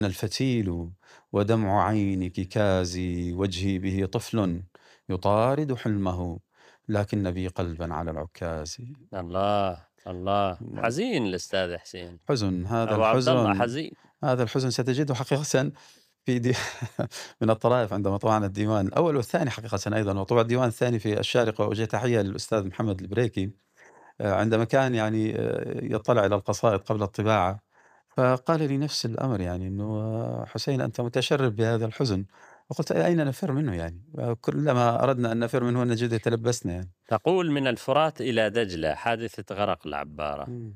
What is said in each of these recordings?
الفتيل ودمع عينك كازي وجهي به طفل يطارد حلمه لكن بي قلبا على العكاز. الله، الله، والله حزين الأستاذ حسين. حزن، هذا أبو عبد الله الحزن، حزين. هذا الحزن ستجده حقيقة في من الطرائف عندما طبعنا الديوان الأول والثاني حقيقة أيضا، وطبع الديوان الثاني في الشارقة. وأوجه تحية للأستاذ محمد البريكي عندما كان يعني يطلع إلى القصائد قبل الطباعة، فقال لي نفس الأمر يعني إنه حسين أنت متشرب بهذا الحزن. وقلت أين نفر منه يعني؟ كلما أردنا أن نفر منه نجده يتلبسنا يعني. تقول: من الفرات إلى دجلة حادثة غرق العبارة. مم.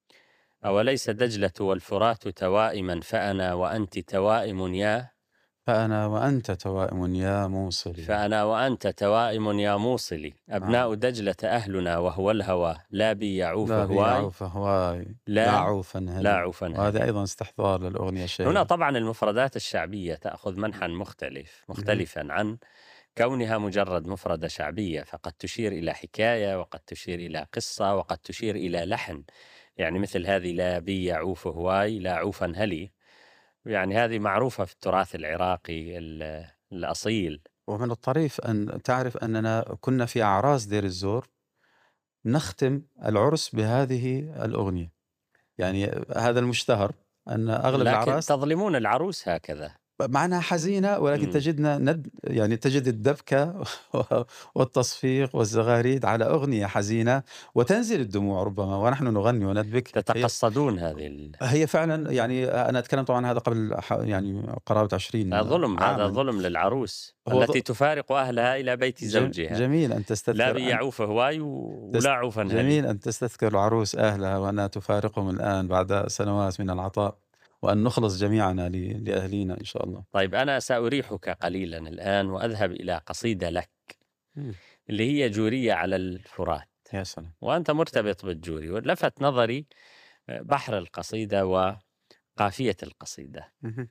أوليس دجلة والفرات توائما فأنا وأنت توائم يا. فأنا وأنت توائم يا موصلي. فأنا وأنت توائم يا موصلي، نعم. أبناء دجلة أهلنا وهو الهوى، لا بي يعوف لا بي هواي. عوف هواي لا لا، عوفا لا هلي. عوفا وهذا هلي. أيضا استحضار للأغنية هنا الشهيرة. طبعا المفردات الشعبية تأخذ منحا مهم. مختلفا عن كونها مجرد مفردة شعبية، فقد تشير إلى حكاية، وقد تشير إلى قصة، وقد تشير إلى لحن. يعني مثل هذه: لا بي يعوف هواي لا عوفا هلي. يعني هذه معروفة في التراث العراقي الأصيل. ومن الطريف أن تعرف أننا كنا في أعراس دير الزور نختم العرس بهذه الأغنية. يعني هذا المشتهر أن أغلب لكن الأعراس تظلمون العروس هكذا. معناها حزينة، ولكن مم. تجدنا يعني تجد الدبكة والتصفيق والزغاريد على أغنية حزينة، وتنزل الدموع ربما ونحن نغني وندبك. تتقصدون هذه هي فعلًا يعني أنا أتكلم طبعًا هذا قبل يعني قرابة 20 هذا عامًا. ظلم للعروس هو التي تفارق أهلها إلى بيت زوجها. جميل أن لا تستذكر بيعوف هواي ولا عوفا هلي. جميل أن تستذكر العروس أهلها وأنها تفارقهم الآن بعد سنوات من العطاء، وأن نخلص جميعنا لأهلينا إن شاء الله. طيب، أنا سأريحك قليلا الآن وأذهب إلى قصيدة لك، إمم. اللي هي جورية على الفرات، يا سلام! وأنت مرتبط بالجوري، ولفت نظري بحر القصيدة وقافية القصيدة. اهم.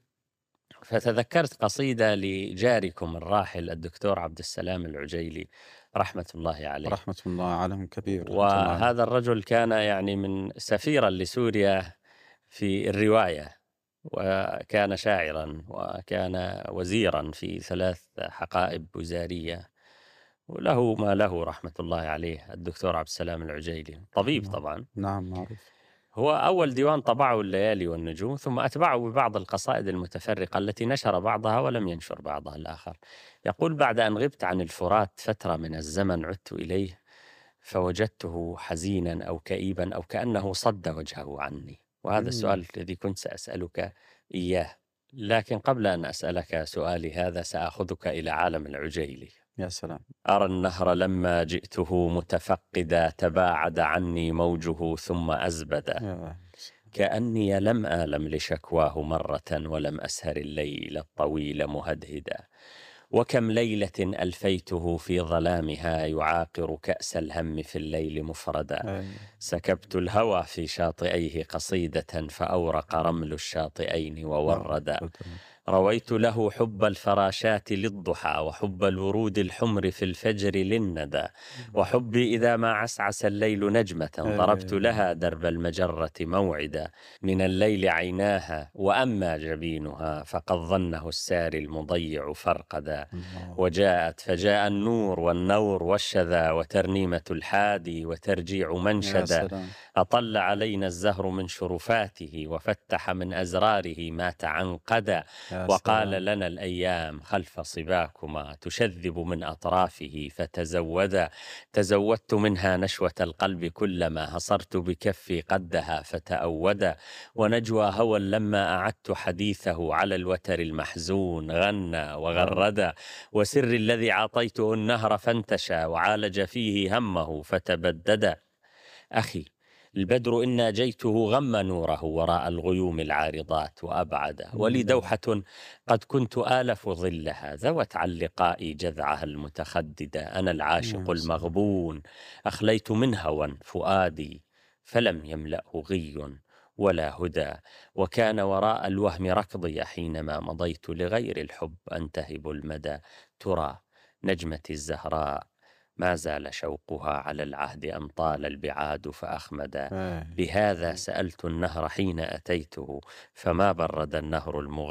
فتذكرت قصيدة لجاركم الراحل الدكتور عبد السلام العجيلي رحمة الله عليه. رحمة الله عالم كبير، رحمة الله عليه. وهذا الرجل كان يعني من سفيرا لسوريا في الرواية، وكان شاعرا، وكان وزيرا في 3 حقائب وزارية، وله ما له رحمة الله عليه الدكتور عبد السلام العجيلي، طبيب نعم، طبعا. نعم معروف. هو أول ديوان طبعه الليالي والنجوم، ثم أتبعه ببعض القصائد المتفرقة التي نشر بعضها ولم ينشر بعضها الآخر. يقول: بعد أن غبت عن الفرات فترة من الزمن عدت إليه، فوجدته حزينا أو كئيبا أو كأنه صد وجهه عني. وهذا إمم. السؤال الذي كنت سأسألك إياه، لكن قبل أن أسألك سؤالي هذا سأخذك إلى عالم العجيلي. يا سلام! أرى النهر لما جئته متفقدا، تباعد عني موجه ثم أزبدا، يا كأني لم آلم لشكواه مرة، ولم أسهر الليل الطويل مهدهدا. وكم ليلة ألفيته في ظلامها، يعاقر كأس الهم في الليل مفردا. سكبت الهوى في شاطئيه قصيدة، فأورق رمل الشاطئين ووردا. رويت له حب الفراشات للضحى، وحب الورود الحمر في الفجر للندى، وحبي إذا ما عسعس الليل نجمة، ضربت لها درب المجرة موعدا. من الليل عيناها وأما جبينها، فقد ظنه الساري المضيع فرقدا. الله! وجاءت فجاء النور والنور والشذا، وترنيمة الحادي وترجيع يا منشدا. سلام! أطل علينا الزهر من شرفاته، وفتح من أزراره ما تعنقدا. يا وقال سلام! لنا الأيام خلف صباكما، تشذب من أطرافه فتزودا. تزودت منها نشوة القلب، كلما هصرت بكفي قدها فتأودا. ونجوى هوى لما أعدت حديثه، على الوتر المحزون غنى آه. وغردا. وسر الذي عطيته النهر فانتشى، وعالج فيه همه فتبددا. أخي البدر إن ناجيته غم نوره وراء الغيوم العارضات وأبعد. ولي الله! دوحة قد كنت آلف ظلها، ذوت عن لقائي جذعها المتخددة. أنا العاشق يا سلام! المغبون، أخليت من هوى فؤادي، فلم يملأه غي ولا هدى. وكان وراء الوهم ركضي، حينما مضيت لغير الحب أنتهب المدى. ترى نجمتي الزهراء ما زال شوقها على العهد أن طال البعاد فأخمدا. إيه، بهذا إيه. سألت النهر حين أتيته، فما برد النهر